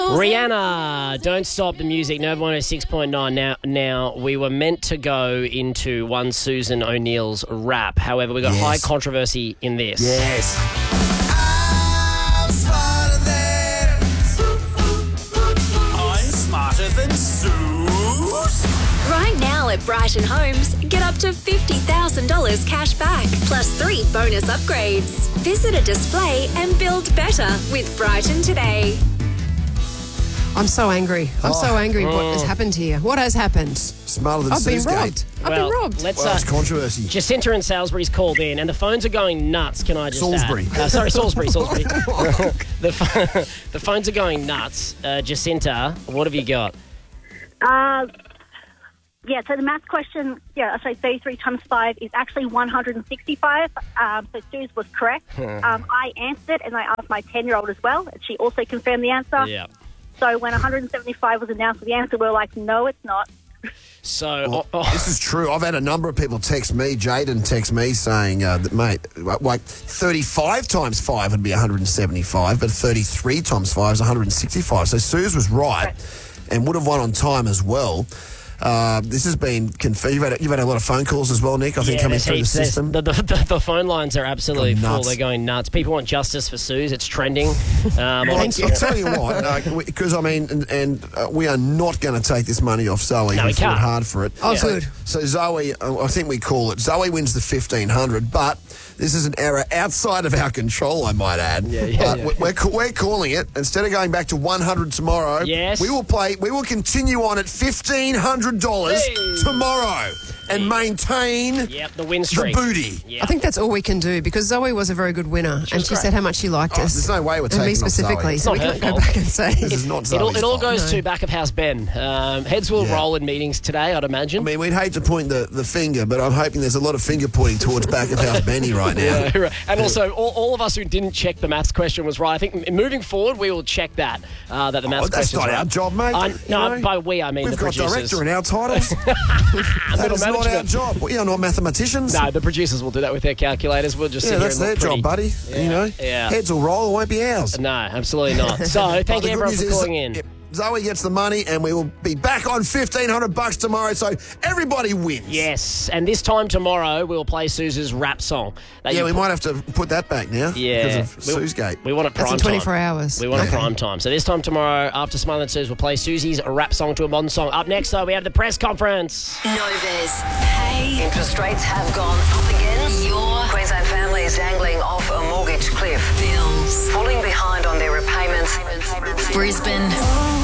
Rihanna, Don't Stop the Music, Nova 106.9. Now, we were meant to go into one Susan O'Neill's rap. However, we got high controversy in this. Yes. I'm smarter than Suze. Right now at Brighton Homes, get up to $50,000 cash back, plus 3 bonus upgrades. Visit a display and build better with Brighton today. I'm so angry. I'm so angry what has happened here. What has happened? Smarter than I've been Suze robbed. Gate. I've been robbed. Let's, Well, it's controversy. Jacinta in Salisbury's called in, and the phones are going nuts, can I just Salisbury. add? Salisbury. The phones are going nuts. Jacinta, what have you got? Yeah, so the math question, so 33 times 5 is actually 165. So Suze was correct. I answered it, and I asked my 10-year-old as well, and she also confirmed the answer. Yeah. So when 175 was announced with the answer, we were like, no, it's not. So, This is true. I've had a number of people text me, Jaden text me saying that, mate, like 35 times 5 would be 175, but 33 times 5 is 165. So Suze was right and would have won on time as well. This has been confused. You've had a lot of phone calls as well, Nick, I think, coming there's through the heaps. system. The phone lines are absolutely Gone full. nuts. They're going nuts. People want justice for Suze. It's trending. I'll tell you what, because we are not going to take this money off Zoe. No, we We fought can't. hard for it. Oh, good. So Zoe, I think we call it, Zoe wins the 1,500, but this is an error outside of our control, I might add. We're calling it. Instead of going back to 100 tomorrow, Yes. we will continue on at $1,500 tomorrow and maintain the win the streak. booty. Yep. I think that's all we can do because Zoe was a very good winner and she said how much she liked us. There's no way we're and taking me off Zoe. specifically, It's so not we her can't go fault. back and say. This is not Zoe's It all fault. goes to back of house Ben. Heads will roll in meetings today, I'd imagine. I mean, we'd hate to point the finger, but I'm hoping there's a lot of finger pointing towards back of house Benny right now. Right. And also, all of us who didn't check the maths question was right. I think moving forward, we will check that the maths That's question. not our job, mate. No, by we, I mean We've the got producers. director in our titles. That is not our management. job. We are not mathematicians. No, the producers will do that with their calculators. We'll just sit Yeah, here that's and their look job, pretty. buddy. You know, heads will roll, it won't be ours. No, absolutely not. So, thank The you good everyone news for is, calling in. Zoe gets the money, and we will be back on $1,500 tomorrow. So everybody wins. Yes, and this time tomorrow we'll play Suze's rap song. Yeah, we might have to put that back now. Yeah. Because of Suze Gate. We want it That's prime in 24 time. hours. We want it Okay. prime time. So this time tomorrow, after Smile and Suze, we'll play Susie's rap song to a modern song. Up next, though, we have the press conference. Nova's pay. Interest rates have gone up again. Your Queensland family is dangling off a mortgage cliff. Bills. Falling behind on their repayments. Brisbane.